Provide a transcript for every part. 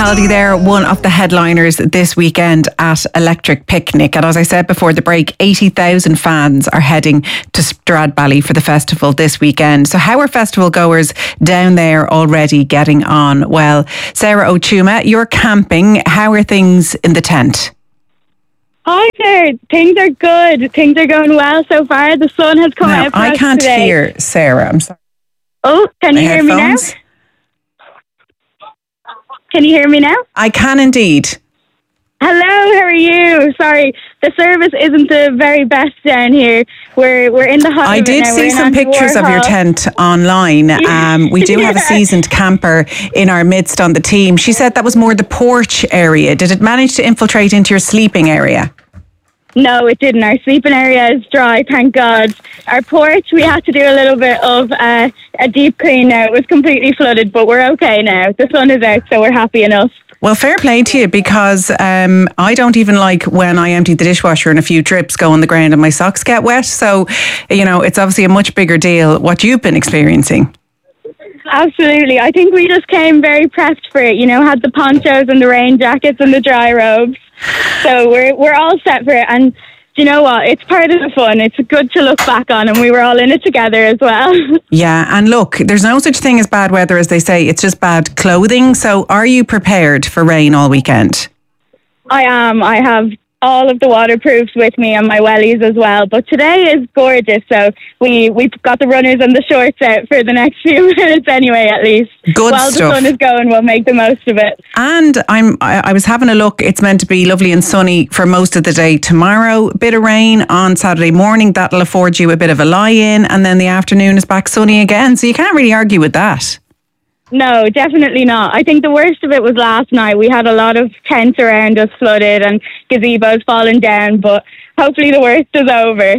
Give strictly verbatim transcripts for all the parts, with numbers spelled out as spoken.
Capaldi there, one of the headliners this weekend at Electric Picnic. And as I said before the break, eighty thousand fans are heading to Stradbally for the festival this weekend. So how are festival goers down there already getting on? Well, Sarah Ochuma, you're camping. How are things in the tent? Hi there. Things are good. Things are going well so far. The sun has come now, out for I us can't today. hear Sarah. I'm sorry. Oh, can you My hear me now? headphones? Can you hear me now? I can indeed. Hello, how are you? Sorry, the service isn't the very best down here. We're we're in the hot. I did now. see some pictures of your tent online. Um, we do have a seasoned camper in our midst on the team. She said that was more the porch area. Did it manage to infiltrate into your sleeping area? No, it didn't. Our sleeping area is dry, thank God. Our porch, we had to do a little bit of uh, a deep clean now. It was completely flooded, but we're okay now. The sun is out, so we're happy enough. Well, fair play to you, because um, I don't even like when I empty the dishwasher and a few drips go on the ground and my socks get wet. So, you know, it's obviously a much bigger deal what you've been experiencing. Absolutely. I think we just came very prepped for it, you know, had the ponchos and the rain jackets and the dry robes. So we're we're all set for it. And do you know what? It's part of the fun. It's good to look back on, and we were all in it together as well. Yeah, and look, there's no such thing as bad weather, as they say. It's just bad clothing. So are you prepared for rain all weekend? I am. I have all of the waterproofs with me and my wellies as well. But today is gorgeous, so we, we've got the runners and the shorts out for the next few minutes anyway, at least. Good While stuff. the sun is going, we'll make the most of it. And I'm, I, I was having a look. It's meant to be lovely and sunny for most of the day tomorrow. Bit of rain on Saturday morning. That'll afford you a bit of a lie-in. And then the afternoon is back sunny again. So you can't really argue with that. No, definitely not. I think the worst of it was last night. We had a lot of tents around us flooded and gazebos falling down, but hopefully the worst is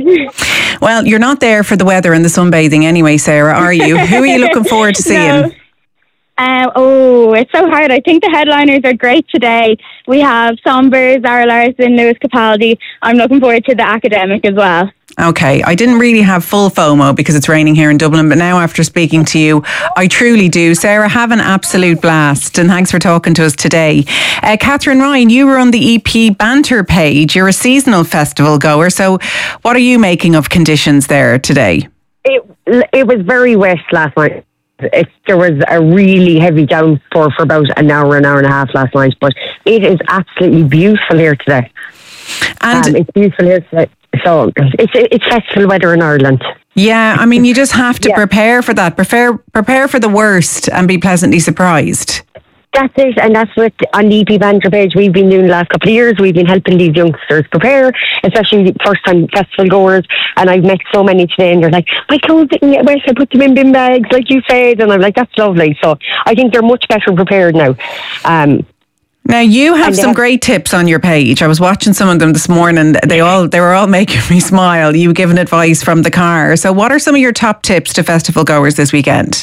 over. Well, you're not there for the weather and the sunbathing anyway, Sarah, are you? Who are you looking forward to seeing? No. Um, oh, it's so hard. I think the headliners are great today. We have Sombers, Zara Larson, Lewis Capaldi. I'm looking forward to the Academic as well. Okay, I didn't really have full FOMO because it's raining here in Dublin, but now after speaking to you, I truly do. Sarah, have an absolute blast, and thanks for talking to us today. Uh, Catherine Ryan, you were on the E P Banter page. You're a seasonal festival goer, so what are you making of conditions there today? It, it was very wet last night. It, there was a really heavy downpour for about an hour, an hour and a half last night, but it is absolutely beautiful here today. And um, it's beautiful here today. So it's it's festival weather in Ireland. Yeah, I mean, you just have to yeah. prepare for that. Prepare prepare for the worst and be pleasantly surprised. That's it, and that's what on the E P Banter page we've been doing the last couple of years. We've been helping these youngsters prepare, especially first-time festival goers. And I've met so many today, and they're like, "My clothes didn't get wet. I put them in bin bags, like you said." And I'm like, "That's lovely." So I think they're much better prepared now. Um, Now you have some have- great tips on your page. I was watching some of them this morning. They all they were all making me smile. You giving advice from the car. So what are some of your top tips to festival goers this weekend?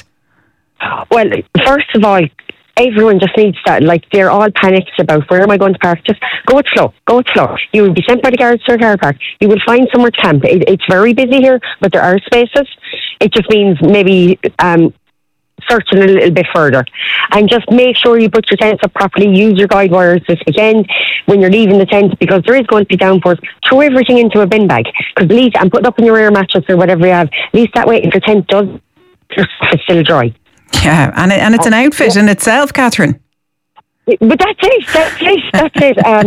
Well, first of all, everyone just needs to, like, they're all panicked about where am I going to park. Just go with flow. Go with flow. You will be sent by the guards to a car park. You will find somewhere to camp. It, it's very busy here, but there are spaces. It just means maybe um, searching a little bit further. And just make sure you put your tents up properly. Use your guide wires this weekend when you're leaving the tent, because there is going to be downpours. Throw everything into a bin bag, because at least, and put it up in your air mattress or whatever you have. At least that way, if your tent does, it's still dry. Yeah, and it, and it's an outfit in itself, Catherine. But that's it. That's it. That's it. Um,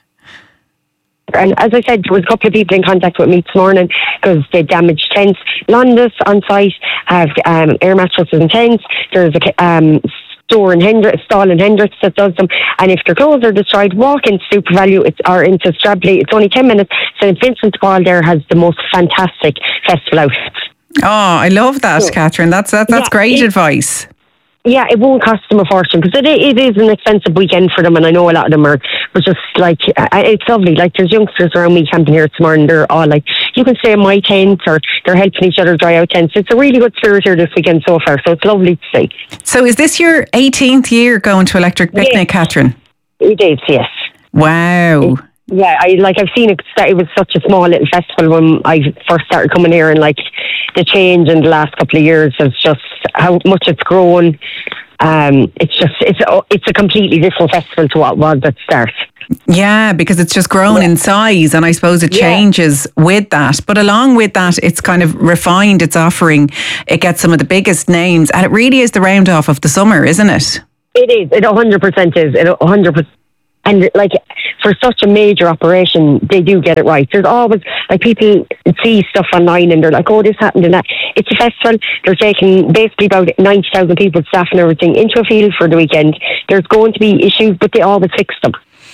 and as I said, there was a couple of people in contact with me this morning because they damaged tents. Londis on site have um, air mattresses and tents. There's a um, store in Hendricks, stall in Hendricks that does them. And if their clothes are destroyed, walk into Super Value it's, or into Stradbally. It's only ten minutes. Saint Vincent de Paul there has the most fantastic festival outfits. Oh, I love that, So, Catherine. That's that, that's yeah, great it, advice. Yeah, it won't cost them a fortune, because it, it is an expensive weekend for them, and I know a lot of them are, but just like, it's lovely. Like, there's youngsters around me camping here this morning. They're all like, you can stay in my tent, or they're helping each other dry out tents. It's a really good spirit here this weekend so far, so it's lovely to see. So is this your eighteenth year going to Electric Picnic, yes. Catherine? It is, yes. Wow. It, yeah, I like I've seen it. It was such a small little festival when I first started coming here, and like the change in the last couple of years is just how much it's grown. Um, it's just it's a, it's a completely different festival to what was at the start. Yeah, because it's just grown yeah. in size, and I suppose it changes yeah. with that. But along with that, it's kind of refined its offering. It gets some of the biggest names, and it really is the round off of the summer, isn't it? It is. It one hundred percent is. It one hundred percent. And like for such a major operation, they do get it right. There's always like people see stuff online and they're like, "Oh, this happened and that." It's a festival. They're taking basically about ninety thousand people, staff and everything, into a field for the weekend. There's going to be issues, but they always fix them.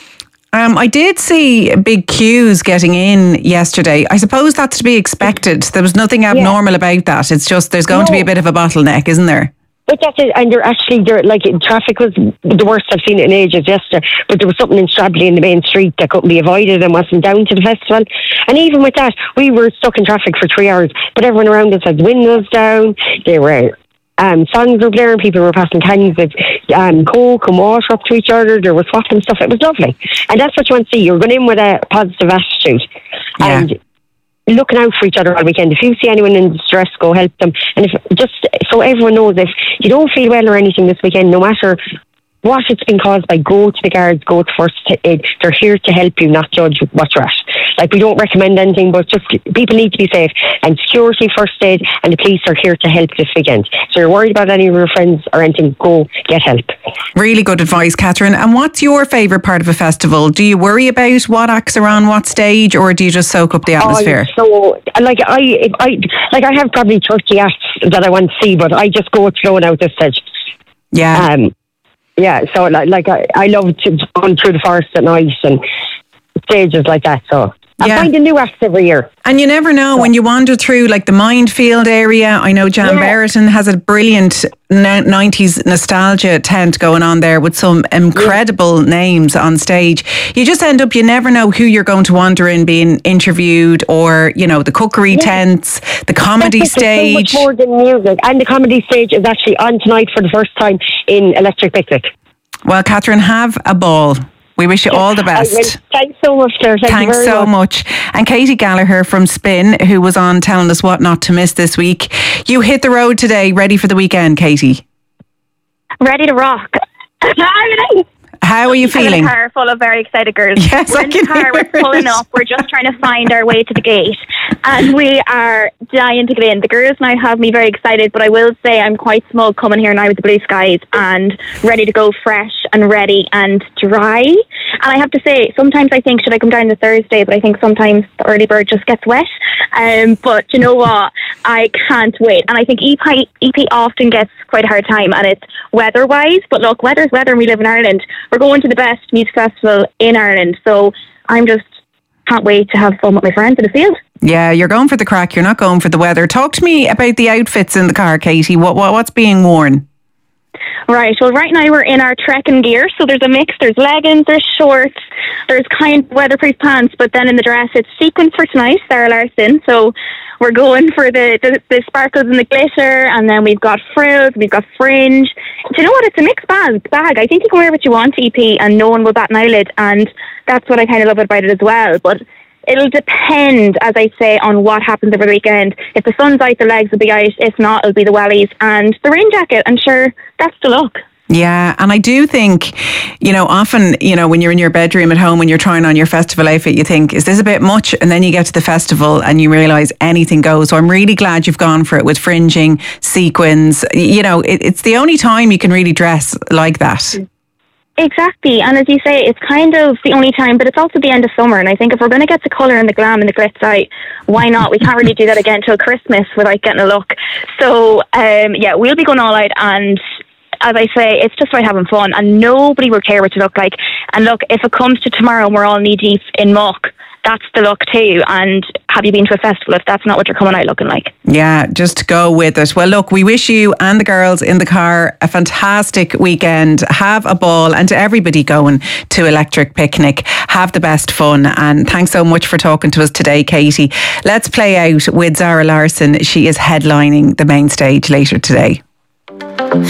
Um, I did see big queues getting in yesterday. I suppose that's to be expected. There was nothing abnormal yeah. about that. It's just there's going no. to be a bit of a bottleneck, isn't there? But that's it, and they're actually, they're, like, traffic was the worst I've seen it in ages yesterday, but there was something in Stradbally in the main street that couldn't be avoided and wasn't down to the festival. And even with that, we were stuck in traffic for three hours, but everyone around us had windows down, they were, um, songs were blaring, people were passing cans of um, Coke and water up to each other, they were swapping stuff, it was lovely. And that's what you want to see, you're going in with a positive attitude. Yeah. And looking out for each other all weekend. If you see anyone in distress, go help them. And if just so everyone knows, if you don't feel well or anything this weekend, no matter what it's been caused by, go to the guards, go to first aid. They're here to help you, not judge what you're at. Like, we don't recommend anything, but just people need to be safe. And security, first aid, and the police are here to help this weekend. So you're worried about any of your friends or anything, go get help. Really good advice, Catherine. And what's your favourite part of a festival? Do you worry about what acts are on what stage, or do you just soak up the atmosphere? Oh, so, like, I, I, like, I have probably thirty acts that I want to see, but I just go with flow now at this stage. Yeah. Um, yeah, so like, like I, I love to going through the forest at night and stages like that, so I'm yeah. finding new acts every year. And you never know, so, when you wander through like the Minefield area, I know Jan yeah. Berriton has a brilliant nineties nostalgia tent going on there with some incredible yeah. names on stage. You just end up, you never know who you're going to wander in being interviewed, or, you know, the cookery yeah. tents, the comedy That's stage. So much more than music. And the comedy stage is actually on tonight for the first time in Electric Picnic. Well, Catherine, have a ball. We wish you all the best. Thanks so much, sir. Thank Thanks you very so much. much. And Katie Gallagher from Spin, who was on telling us what not to miss this week. You hit the road today, ready for the weekend, Katie? Ready to rock. How are you feeling? I'm in a car full of very excited girls. Yes, we're I in can the car, we're pulling it. up, we're just trying to find our way to the gate. And we are dying to get in. The girls now have me very excited, but I will say I'm quite smug coming here now with the blue skies and ready to go fresh and ready and dry. And I have to say, sometimes I think, should I come down the Thursday? But I think sometimes the early bird just gets wet. Um, but you know what? I can't wait. And I think E P, E P often gets quite a hard time, and it's weather-wise. But look, weather's weather, and we live in Ireland. We're going to the best music festival in Ireland, so I'm just can't wait to have fun with my friends in the field. Yeah, you're going for the crack, you're not going for the weather. Talk to me about the outfits in the car, Katie. What, what what's being worn? Right, well, right now we're in our trekking gear, so there's a mix. There's leggings, there's shorts, there's kind of weatherproof pants, but then in the dress it's sequins for tonight, Sarah Larson. So we're going for the, the, the sparkles and the glitter, and then we've got frills, we've got fringe. Do you know what? It's a mixed bag. bag. I think you can wear what you want, E P, and no one will bat an eyelid, and that's what I kind of love about it as well. But it'll depend, as I say, on what happens over the weekend. If the sun's out, the legs will be out. If not, it'll be the wellies and the rain jacket. And sure, that's the look. Yeah, and I do think, you know, often, you know, when you're in your bedroom at home and you're trying on your festival outfit, you think, is this a bit much? And then you get to the festival and you realise anything goes. So I'm really glad you've gone for it with fringing, sequins. You know, it, it's the only time you can really dress like that. Exactly, and as you say, it's kind of the only time, but it's also the end of summer, and I think if we're going to get the colour and the glam and the glitz out, why not? We can't really do that again till Christmas without getting a look. So, um, yeah, we'll be going all out, and as I say, it's just about having fun, and nobody will care what you look like. And look, if it comes to tomorrow and we're all knee-deep in muck, that's the look too. And have you been to a festival if that's not what you're coming out looking like? Yeah, just go with it. Well, look, we wish you and the girls in the car a fantastic weekend. Have a ball, and to everybody going to Electric Picnic, have the best fun. And thanks so much for talking to us today, Katie. Let's play out with Zara Larsson. She is headlining the main stage later today.